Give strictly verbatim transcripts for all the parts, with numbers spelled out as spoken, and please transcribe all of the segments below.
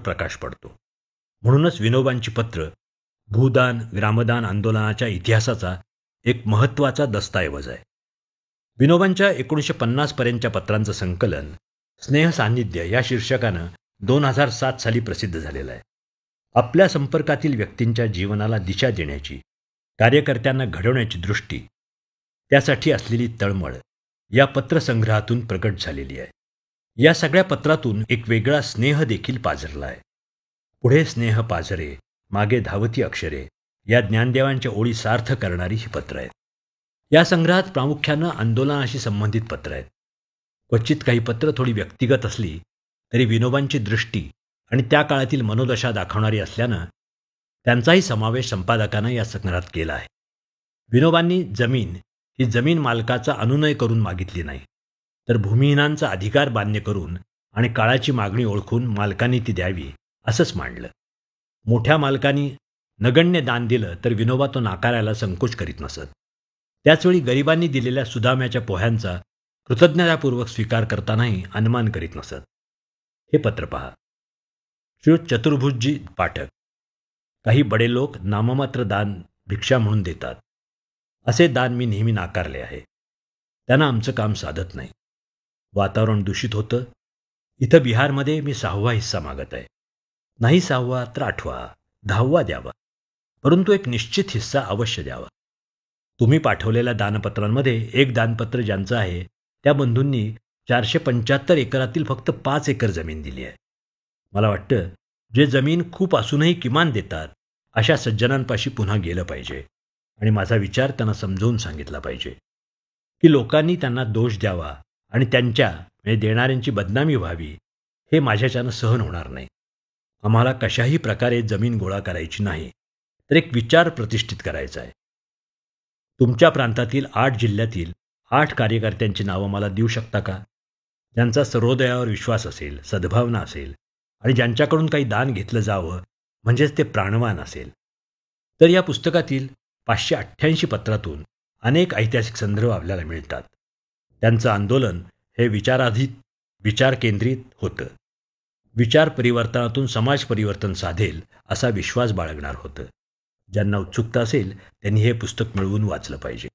प्रकाश पडतो. म्हणूनच विनोबांची पत्र भूदान ग्रामदान आंदोलनाच्या इतिहासाचा एक महत्त्वाचा दस्तऐवज आहे. विनोबांच्या एकोणीसशे पन्नासपर्यंतच्या पत्रांचं संकलन स्नेहसान्निध्य या शीर्षकानं दोन हजार सात साली प्रसिद्ध झालेलं आहे. आपल्या संपर्कातील व्यक्तींच्या जीवनाला दिशा देण्याची, कार्यकर्त्यांना घडवण्याची दृष्टी, त्यासाठी असलेली तळमळ या पत्रसंग्रहातून प्रकट झालेली आहे. या सगळ्या पत्रातून एक वेगळा स्नेह देखील पाझरला आहे. पुढे स्नेह पाझरे, मागे धावती अक्षरे या ज्ञानदेवांच्या ओळी सार्थ करणारी ही पत्र आहेत. या संग्रहात प्रामुख्यानं आंदोलनाशी संबंधित पत्र आहेत. क्वचित काही पत्र थोडी व्यक्तिगत असली तरी विनोबांची दृष्टी आणि त्या काळातील मनोदशा दाखवणारी असल्यानं त्यांचाही समावेश संपादकानं या संग्रहात केला आहे. विनोबांनी जमीन ही जमीन मालकाचा अनुनय करून मागितली नाही, तर भूमिहीनांचा अधिकार मान्य करून आणि काळाची मागणी ओळखून मालकांनी ती द्यावी असंच मांडलं. मोठ्या मालकांनी नगण्य दान दिलं तर विनोबा तो नाकारायला संकोच करीत नसत. त्याचवेळी गरिबांनी दिलेल्या सुदाम्याच्या पोह्यांचा कृतज्ञतापूर्वक स्वीकार करतानाही अनुमान करीत नसत. हे पत्र पहा. श्रीयुत चतुर्भुजजी पाठक, काही बडे लोक नाममात्र दान भिक्षा म्हणून देतात. असे दान मी नेहमी नाकारले आहे. त्यांना आमचं काम साधत नाही. वातावरण दूषित होतं. इथं बिहारमध्ये मी सहावा हिस्सा मागत आहे. नाही सहावा तर आठवा दहावा द्यावा, परंतु एक निश्चित हिस्सा अवश्य द्यावा. तुम्ही पाठवलेल्या दानपत्रांमध्ये एक दानपत्र ज्यांचं आहे त्या बंधूंनी चारशे पंच्याहत्तर एकरातील फक्त पाच एकर जमीन दिली आहे. मला वाटतं जे जमीन खूप असूनही किमान देतात अशा सज्जनांपाशी पुन्हा गेलं पाहिजे आणि माझा विचार त्यांना समजावून सांगितला पाहिजे की लोकांनी त्यांना दोष द्यावा आणि त्यांच्या म्हणजे देणाऱ्यांची बदनामी व्हावी हे माझ्याच्यानं सहन होणार नाही. आम्हाला कशाही प्रकारे जमीन गोळा करायची नाही, तर एक विचार प्रतिष्ठित करायचा आहे. तुमच्या प्रांतातील आठ जिल्ह्यातील आठ कार्यकर्त्यांची नावं मला देऊ शकता का, ज्यांचा सर्वोदयावर विश्वास असेल, सद्भावना असेल आणि ज्यांच्याकडून काही दान घेतलं जावं म्हणजेच ते प्राणवान असेल. तर या पुस्तकातील पाचशे अठ्ठ्याऐंशी पत्रातून अनेक ऐतिहासिक संदर्भ आपल्याला मिळतात. त्यांचं आंदोलन हे विचाराधीत विचार केंद्रित होतं. विचार परिवर्तनातून समाज परिवर्तन साधेल असा विश्वास बाळगणार होतं. ज्यांना उत्सुकता असेल त्यांनी हे पुस्तक मिळवून वाचलं पाहिजे.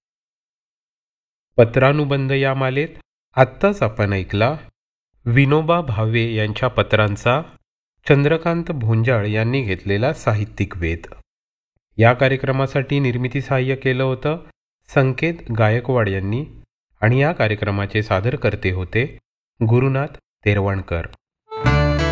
पत्रानुबंध या मालेत आत्ताच आपण ऐकला विनोबा भावे यांच्या पत्रांचा चंद्रकांत भोंजाळ यांनी घेतलेला साहित्यिक वेध. या कार्यक्रमासाठी निर्मिती सहाय्य केलं होतं संकेत गायकवाड यांनी आणि या कार्यक्रमाचे सादरकर्ते होते गुरुनाथ तेरवणकर.